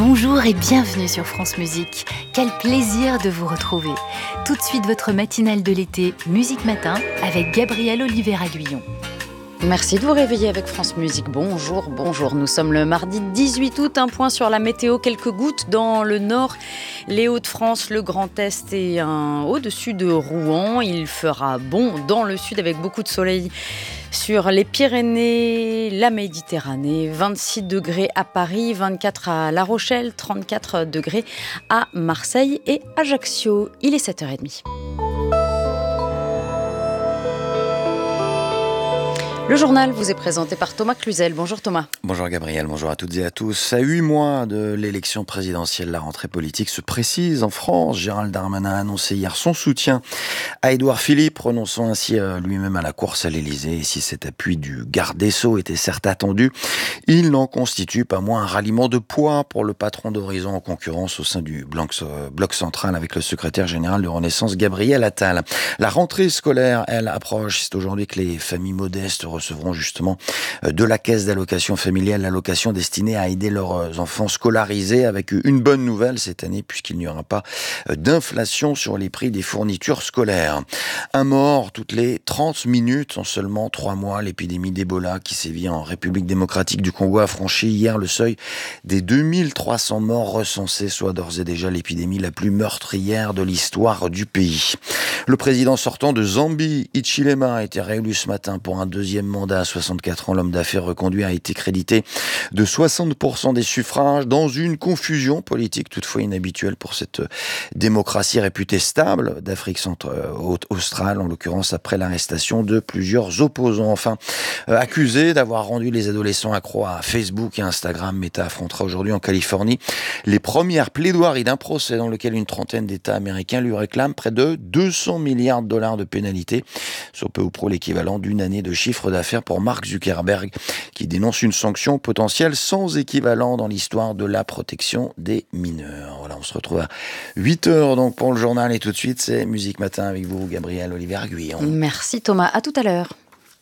Bonjour et bienvenue sur France Musique. Quel plaisir de vous retrouver. Tout de suite votre matinale de l'été, Musique Matin, avec Gabrielle Oliver-Aguillon. Merci de vous réveiller avec France Musique. Bonjour. Nous sommes le mardi 18 août. Un point sur la météo, quelques gouttes dans le nord, les Hauts-de-France, le Grand Est et au-dessus de Rouen. Il fera bon dans le sud avec beaucoup de soleil sur les Pyrénées, la Méditerranée. 26 degrés à Paris, 24 à La Rochelle, 34 degrés à Marseille et Ajaccio. Il est 7h30. Le journal vous est présenté par Thomas Cluzel. Bonjour Thomas. Bonjour Gabriel, bonjour à toutes et à tous. À 8 mois de l'élection présidentielle, la rentrée politique se précise en France. Gérald Darmanin a annoncé hier son soutien à Édouard Philippe, renonçant ainsi lui-même à la course à l'Élysée. Et si cet appui du garde des Sceaux était certes attendu, il n'en constitue pas moins un ralliement de poids pour le patron d'Horizon en concurrence au sein du bloc central avec le secrétaire général de Renaissance, Gabriel Attal. La rentrée scolaire, elle, approche. C'est aujourd'hui que les familles modestes recevront justement de la caisse d'allocation familiale l'allocation destinée à aider leurs enfants scolarisés, avec une bonne nouvelle cette année puisqu'il n'y aura pas d'inflation sur les prix des fournitures scolaires. Un mort toutes les 30 minutes en seulement 3 mois. L'épidémie d'Ebola qui sévit en République démocratique du Congo a franchi hier le seuil des 2300 morts recensés, soit d'ores et déjà l'épidémie la plus meurtrière de l'histoire du pays. Le président sortant de Zambie, Hichilema, a été réélu ce matin pour un deuxième mandat à 64 ans. L'homme d'affaires reconduit a été crédité de 60% des suffrages dans une confusion politique toutefois inhabituelle pour cette démocratie réputée stable d'Afrique australe, en l'occurrence après l'arrestation de plusieurs opposants. Enfin, accusé d'avoir rendu les adolescents accros à Facebook et Instagram, Meta affrontera aujourd'hui en Californie les premières plaidoiries d'un procès dans lequel une trentaine d'États américains lui réclament près de 200 milliards de dollars de pénalité, soit peu ou prou l'équivalent d'une année de chiffre d'affaires pour Mark Zuckerberg, qui dénonce une sanction potentielle sans équivalent dans l'histoire de la protection des mineurs. Voilà, on se retrouve à 8h donc pour le journal et tout de suite c'est Musique Matin avec vous, Gabrielle Oliver-Aguillon. Merci Thomas, à tout à l'heure.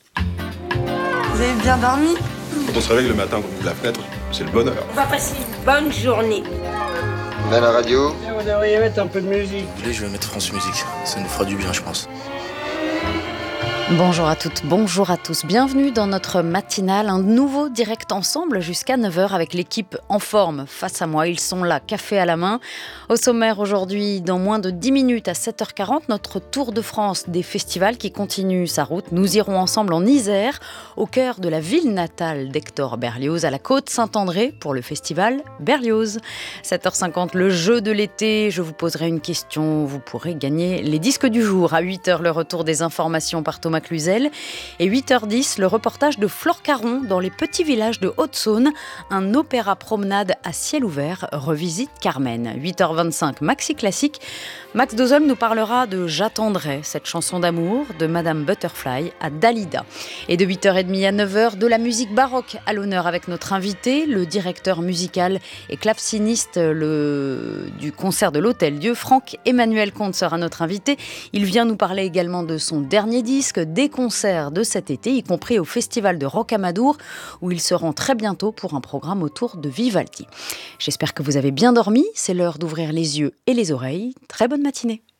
Vous avez bien dormi ? Quand on se réveille le matin, qu'on ouvre la fenêtre, c'est le bonheur. On va passer une bonne journée. On a la radio. Vous devriez mettre un peu de musique. Je vais mettre France Musique, ça nous fera du bien je pense. Bonjour à toutes, bonjour à tous. Bienvenue dans notre matinale. Un nouveau direct ensemble jusqu'à 9h avec l'équipe en forme. Face à moi, ils sont là, café à la main. Au sommaire aujourd'hui, dans moins de 10 minutes à 7h40, notre tour de France des festivals qui continue sa route. Nous irons ensemble en Isère, au cœur de la ville natale d'Hector Berlioz, à la côte Saint-André pour le festival Berlioz. 7h50, le jeu de l'été. Je vous poserai une question. Vous pourrez gagner les disques du jour. À 8h, le retour des informations par Thomas Cluzel. Et 8h10, le reportage de Flore Caron dans les petits villages de Haute-Saône. Un opéra promenade à ciel ouvert revisite Carmen. 8h25, Maxi Classique. Max Dozol nous parlera de J'attendrai, cette chanson d'amour de Madame Butterfly à Dalida. Et de 8h30 à 9h, de la musique baroque à l'honneur avec notre invité, le directeur musical et claveciniste du concert de l'Hôtel-Dieu, Franck-Emmanuel Comte sera notre invité. Il vient nous parler également de son dernier disque, des concerts de cet été, y compris au Festival de Rocamadour, où il se rend très bientôt pour un programme autour de Vivaldi. J'espère que vous avez bien dormi, c'est l'heure d'ouvrir les yeux et les oreilles. Très bonne matinée.